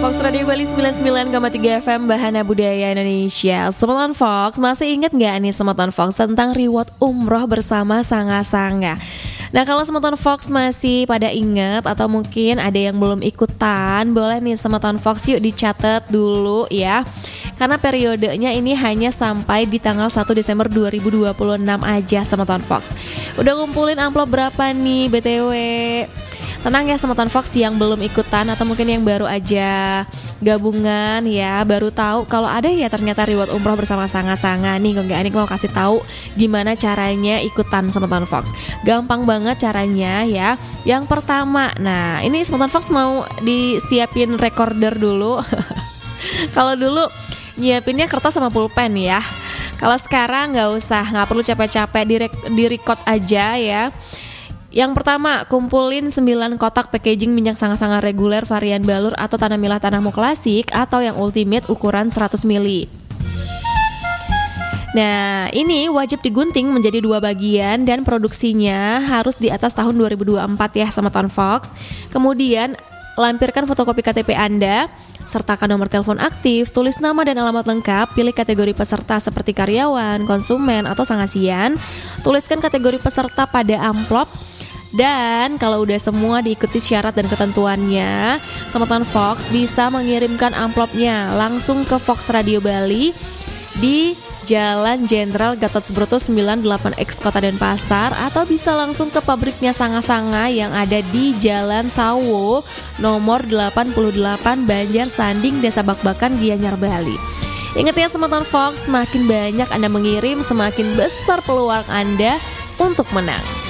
Fox Radio Bali 99,3 FM Bahana Budaya Indonesia. Semeton Fox, masih ingat gak nih Semeton Fox tentang reward umroh bersama Sanga-Sanga? Nah kalau Semeton Fox masih pada ingat atau mungkin ada yang belum ikutan, boleh nih Semeton Fox yuk dicatat dulu ya. Karena periodenya ini hanya sampai di tanggal 1 Desember 2026 aja Semeton Fox. Udah ngumpulin amplop berapa nih BTW? Tenang ya Semeton Fox yang belum ikutan atau mungkin yang baru aja gabungan ya, baru tahu kalau ada ya ternyata reward umroh bersama Sanga-Sanga nih. Kok nggak Anik mau kasih tahu gimana caranya ikutan Semeton Fox. Gampang banget caranya ya. Yang pertama, nah ini Semeton Fox mau disiapin recorder dulu. Kalau dulu nyiapinnya kertas sama pulpen ya. Kalau sekarang nggak perlu capek-capek, di record aja ya. Yang pertama, kumpulin 9 kotak packaging minyak Sanga-Sanga reguler varian balur atau tanah milah tanahmu klasik atau yang ultimate ukuran 100 ml. Nah, ini wajib digunting menjadi 2 bagian dan produksinya harus di atas tahun 2024 ya Semeton Fox. Kemudian, lampirkan fotokopi KTP Anda, sertakan nomor telepon aktif, tulis nama dan alamat lengkap, pilih kategori peserta seperti karyawan, konsumen, atau sangasian, tuliskan kategori peserta pada amplop. Dan kalau udah semua diikuti syarat dan ketentuannya, Semeton Fox bisa mengirimkan amplopnya langsung ke Fox Radio Bali di Jalan Jenderal Gatot Subroto 98X Kota Denpasar, atau bisa langsung ke pabriknya Sanga-Sanga yang ada di Jalan Sawo nomor 88 Banjar Sanding, Desa Bakbakan, Gianyar, Bali. Ingat ya Semeton Fox, semakin banyak Anda mengirim, semakin besar peluang Anda untuk menang.